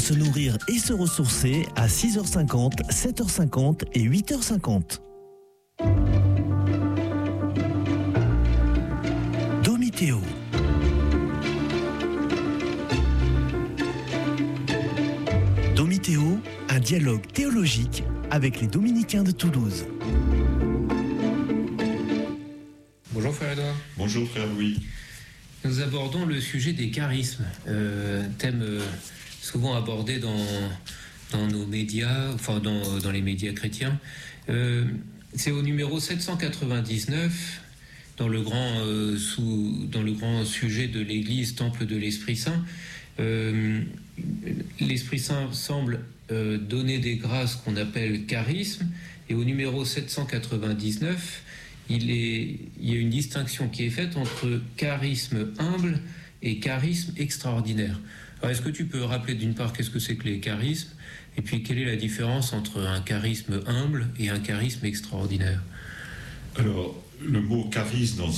se nourrir et se ressourcer à 6h50, 7h50 et 8h50. Domitéo. Domitéo, un dialogue théologique avec les dominicains de Toulouse. Bonjour frère Edouard. Bonjour frère Louis. Nous abordons le sujet des charismes, thème souvent abordé dans nos médias, enfin dans les médias chrétiens. C'est au numéro 799, dans le grand sujet de l'Église, Temple de l'Esprit Saint. L'Esprit Saint semble donner des grâces qu'on appelle charisme, et au numéro 799, il y a une distinction qui est faite entre charisme humble et charisme extraordinaire. Alors, est-ce que tu peux rappeler d'une part qu'est-ce que c'est que les charismes, et puis quelle est la différence entre un charisme humble et un charisme extraordinaire? Alors, le mot charisme dans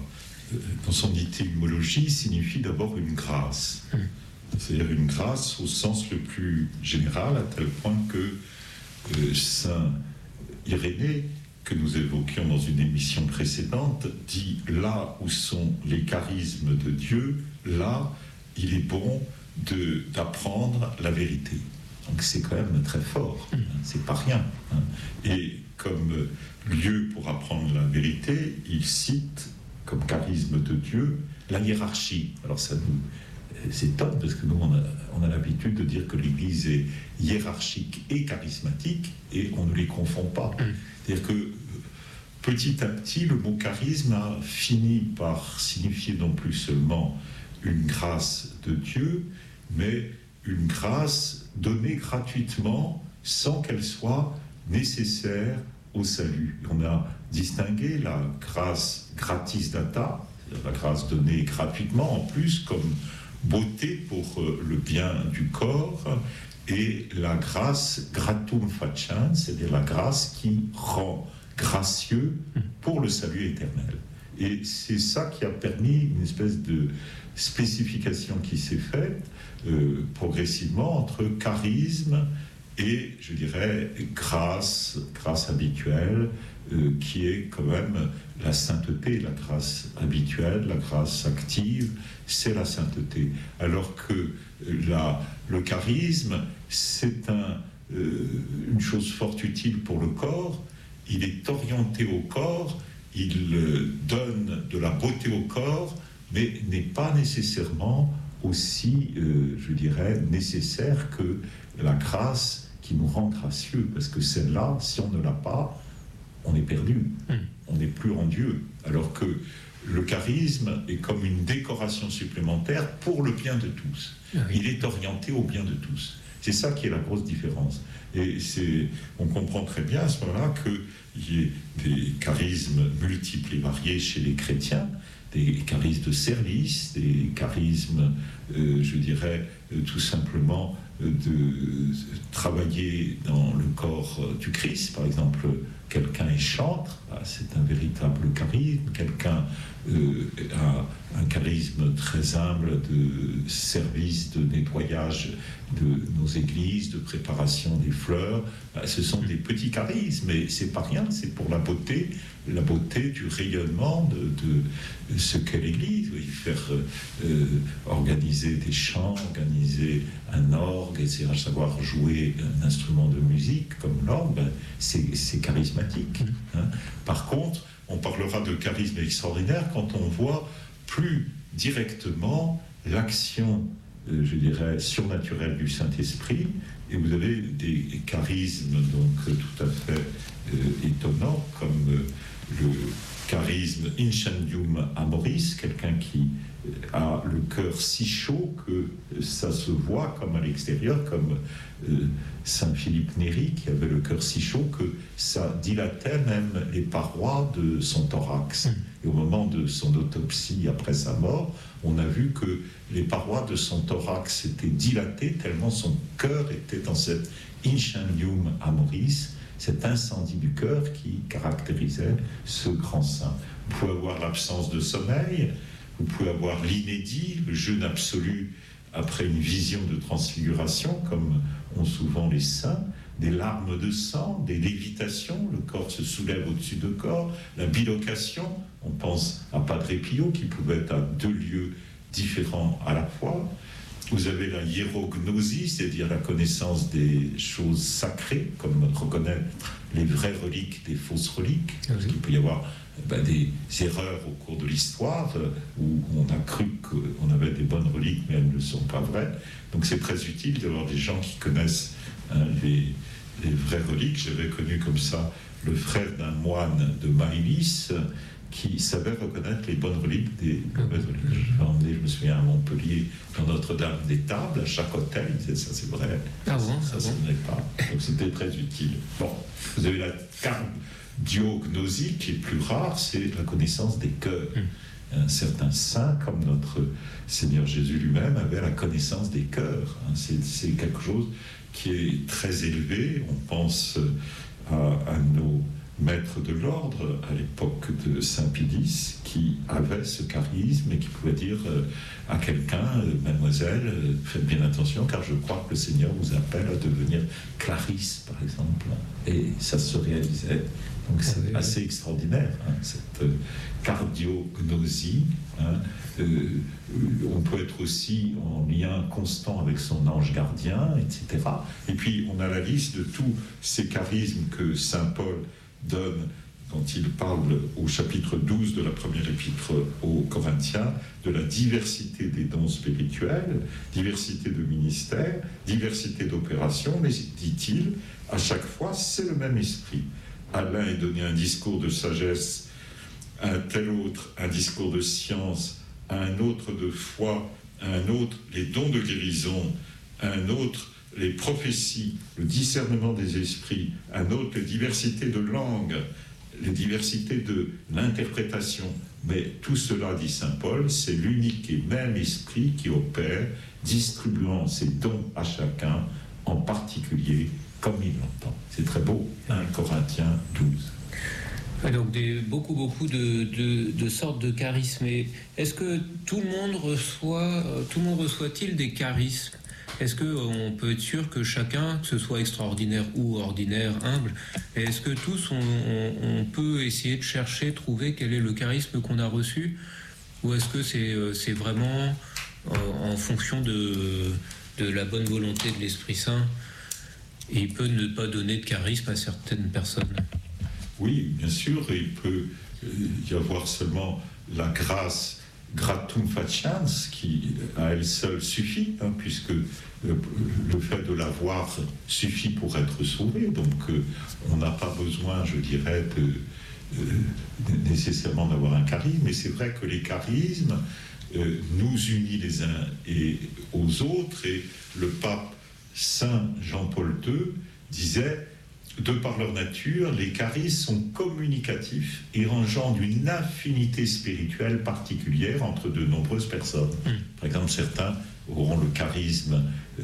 son étymologie signifie d'abord une grâce. C'est-à-dire une grâce au sens le plus général, à tel point que Saint Irénée, que nous évoquions dans une émission précédente, dit « là où sont les charismes de Dieu, là, il est bon d'apprendre la vérité ». Donc c'est quand même très fort, c'est pas rien. Et comme lieu pour apprendre la vérité, il cite comme charisme de Dieu la hiérarchie. Alors ça nous étonne parce que nous on a l'habitude de dire que l'Église est hiérarchique et charismatique, et on ne les confond pas. C'est-à-dire que petit à petit, le mot charisme a fini par signifier non plus seulement une grâce de Dieu, mais une grâce donnée gratuitement sans qu'elle soit nécessaire au salut. On a distingué la grâce gratis data, la grâce donnée gratuitement en plus comme beauté pour le bien du corps, et la grâce gratum faciens, c'est-à-dire la grâce qui rend gracieux pour le salut éternel. Et c'est ça qui a permis une espèce de spécification qui s'est faite progressivement entre charisme et, je dirais, grâce habituelle, qui est quand même la sainteté. La grâce habituelle, la grâce active, c'est la sainteté. Alors que le charisme, c'est une chose fort utile pour le corps. Il est orienté au corps, il donne de la beauté au corps, mais n'est pas nécessairement aussi, je dirais, nécessaire que la grâce qui nous rend gracieux. Parce que celle-là, si on ne l'a pas, on est perdu, on n'est plus en Dieu. Alors que le charisme est comme une décoration supplémentaire pour le bien de tous. Il est orienté au bien de tous. C'est ça qui est la grosse différence. Et on comprend très bien à ce moment-là qu'il y ait des charismes multiples et variés chez les chrétiens, des charismes de service, des charismes, je dirais, tout simplement de travailler dans le corps du Christ. Par exemple, quelqu'un est chantre, c'est un véritable charisme. Quelqu'un a un charisme très humble de service, de nettoyage de nos églises, de préparation des fleurs. Ce sont des petits charismes, mais c'est pas rien, c'est pour la beauté du rayonnement de ce qu'est l'Église. Oui, faire organiser des chants, organiser un orgue, essayer de savoir jouer un instrument de musique comme l'orgue, c'est charismatique. Par contre, on parlera de charisme extraordinaire quand on voit plus directement l'action, je dirais, surnaturelle du Saint-Esprit. Et vous avez des charismes donc tout à fait étonnants, comme le charisme incendium amoris, quelqu'un qui a le cœur si chaud que ça se voit comme à l'extérieur, comme Saint Philippe Néri qui avait le cœur si chaud que ça dilatait même les parois de son thorax. Et au moment de son autopsie après sa mort, on a vu que les parois de son thorax étaient dilatées tellement son cœur était dans cet incendium amoris, cet incendie du cœur qui caractérisait ce grand saint. Vous pouvez avoir l'absence de sommeil, vous pouvez avoir l'inédit, le jeûne absolu après une vision de transfiguration, comme ont souvent les saints, des larmes de sang, des lévitations, le corps se soulève au-dessus du corps, la bilocation, on pense à Padre Pio qui pouvait être à 2 lieux différents à la fois. Vous avez la hiérognosie, c'est-à-dire la connaissance des choses sacrées, comme reconnaître les vraies reliques des fausses reliques, parce qu'il peut y avoir des erreurs au cours de l'histoire où on a cru qu'on avait des bonnes reliques mais elles ne sont pas vraies. Donc c'est très utile d'avoir des gens qui connaissent les vraies reliques. J'avais connu comme ça le frère d'un moine de Maïlis qui savait reconnaître les bonnes reliques des mauvaises reliques. Je me souviens à Montpellier, dans Notre-Dame des Tables, à chaque hôtel, il disait ça c'est vrai, ça ne l'est pas. Donc c'était très utile. Bon, vous avez la cardiognosie qui est plus rare, c'est la connaissance des cœurs. Certains saints, comme notre Seigneur Jésus lui-même, avaient la connaissance des cœurs. C'est quelque chose qui est très élevé. On pense à nos maîtres de l'ordre à l'époque de Saint Pie qui avait ce charisme et qui pouvait dire à quelqu'un, mademoiselle, faites bien attention car je crois que le Seigneur vous appelle à devenir clarisse par exemple, et ça se réalisait. Donc c'est assez extraordinaire, cette cardiognosie. On peut être aussi en lien constant avec son ange gardien, etc. Et puis on a la liste de tous ces charismes que Saint Paul donne quand il parle au chapitre 12 de la première épître aux Corinthiens de la diversité des dons spirituels, diversité de ministères, diversité d'opérations, mais dit-il, à chaque fois c'est le même esprit. À l'un est donné un discours de sagesse, à un tel autre un discours de science, à un autre de foi, à un autre les dons de guérison, à un autre les prophéties, le discernement des esprits, à un autre les diversités de langues, les diversités de l'interprétation. Mais tout cela, dit saint Paul, c'est l'unique et même esprit qui opère, distribuant ses dons à chacun, en particulier comme il l'entend. C'est très beau, 1 Corinthiens 12. Et donc beaucoup de sortes de charismes. Et est-ce que tout le monde reçoit-il des charismes? Est-ce qu'on peut être sûr que chacun, que ce soit extraordinaire ou ordinaire, humble, est-ce que tous on peut essayer de chercher, trouver quel est le charisme qu'on a reçu? Ou est-ce que c'est vraiment en fonction de la bonne volonté de l'Esprit Saint, et il peut ne pas donner de charisme à certaines personnes? Oui, bien sûr, il peut y avoir seulement la grâce gratum faciens qui à elle seule suffit, puisque le fait de l'avoir suffit pour être sauvé. Donc on n'a pas besoin, je dirais, nécessairement d'avoir un charisme. Mais c'est vrai que les charismes nous unissent les uns et aux autres. Et le pape Saint Jean-Paul II disait: de par leur nature, les charismes sont communicatifs et engendrent une affinité spirituelle particulière entre de nombreuses personnes. Par exemple, certains auront le charisme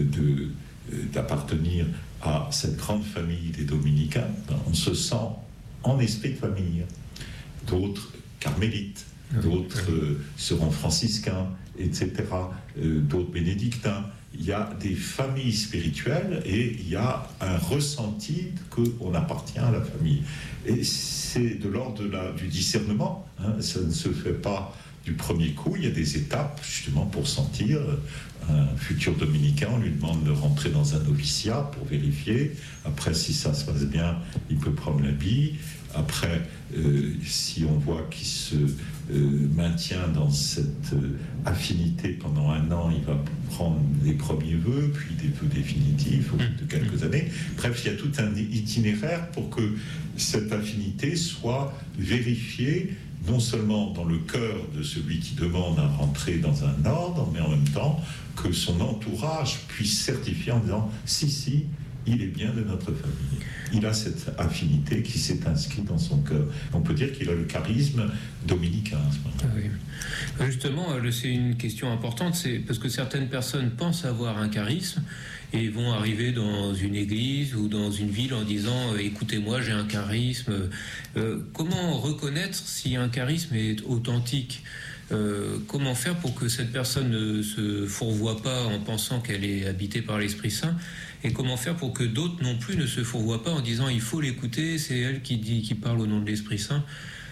d'appartenir à cette grande famille des dominicains. On se sent en esprit de famille. D'autres carmélites, d'autres seront franciscains, etc. D'autres bénédictins. Il y a des familles spirituelles et il y a un ressenti qu'on appartient à la famille. Et c'est de l'ordre du discernement. Ça ne se fait pas du premier coup. Il y a des étapes justement pour sentir. Un futur dominicain, on lui demande de rentrer dans un noviciat pour vérifier. Après, si ça se passe bien, il peut prendre l'habit. Après, si on voit qu'il se maintient dans cette affinité pendant 1 an, il va prendre les premiers vœux, puis des vœux définitifs au bout de quelques années. Bref, il y a tout un itinéraire pour que cette affinité soit vérifiée, non seulement dans le cœur de celui qui demande à rentrer dans un ordre, mais en même temps que son entourage puisse certifier en disant « si, il est bien de notre famille. Il a cette affinité qui s'est inscrite dans son cœur. » On peut dire qu'il a le charisme dominicain à ce moment-là. Oui. Justement, c'est une question importante, c'est parce que certaines personnes pensent avoir un charisme et vont arriver dans une église ou dans une ville en disant « écoutez-moi, j'ai un charisme ». Comment reconnaître si un charisme est authentique ? comment faire pour que cette personne ne se fourvoie pas en pensant qu'elle est habitée par l'Esprit Saint, et comment faire pour que d'autres non plus ne se fourvoient pas en disant il faut l'écouter, c'est elle qui parle au nom de l'Esprit Saint.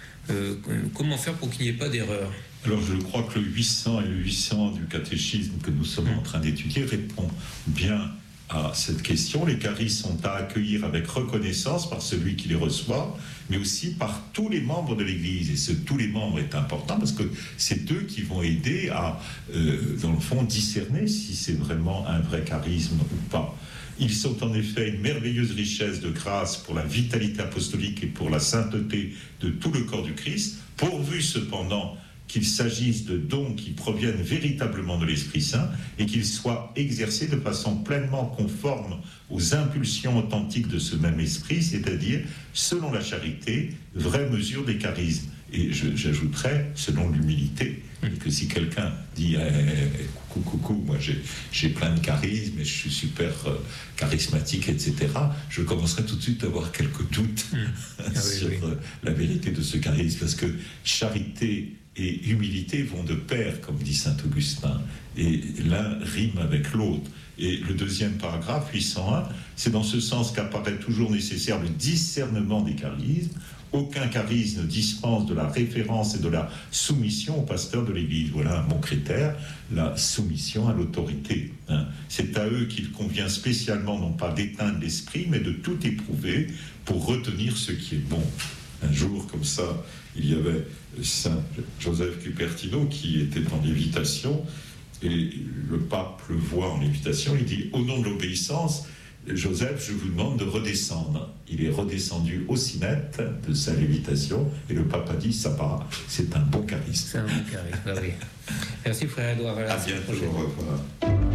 Comment faire pour qu'il n'y ait pas d'erreur? Alors je crois que le 800 et le 800 du catéchisme que nous sommes en train d'étudier répond bien à cette question. Les charismes sont à accueillir avec reconnaissance par celui qui les reçoit, mais aussi par tous les membres de l'Église. Et ce tous les membres est important parce que c'est eux qui vont aider à, dans le fond, discerner si c'est vraiment un vrai charisme ou pas. Ils sont en effet une merveilleuse richesse de grâce pour la vitalité apostolique et pour la sainteté de tout le corps du Christ, pourvu cependant qu'il s'agisse de dons qui proviennent véritablement de l'Esprit Saint et qu'ils soient exercés de façon pleinement conforme aux impulsions authentiques de ce même esprit, c'est-à-dire selon la charité, vraie mesure des charismes. Et j'ajouterais, selon l'humilité, que si quelqu'un dit coucou, moi j'ai plein de charismes et je suis super charismatique, etc., je commencerai tout de suite à avoir quelques doutes sur la vérité de ce charisme, parce que charité et humilité vont de pair, comme dit saint Augustin, et l'un rime avec l'autre. Et le deuxième paragraphe, 801, c'est dans ce sens qu'apparaît toujours nécessaire le discernement des charismes. Aucun charisme ne dispense de la référence et de la soumission au pasteur de l'Église. Voilà un bon critère, la soumission à l'autorité. C'est à eux qu'il convient spécialement non pas d'éteindre l'esprit, mais de tout éprouver pour retenir ce qui est bon. Un jour, comme ça, il y avait Saint Joseph Cupertino qui était en lévitation, et le pape le voit en lévitation, il dit « Au nom de l'obéissance, Joseph, je vous demande de redescendre. » Il est redescendu aussi net de sa lévitation, et le pape a dit « Ça va, c'est un bon charisme. » C'est un bon charisme, oui. Merci frère Édouard. À bientôt, au revoir.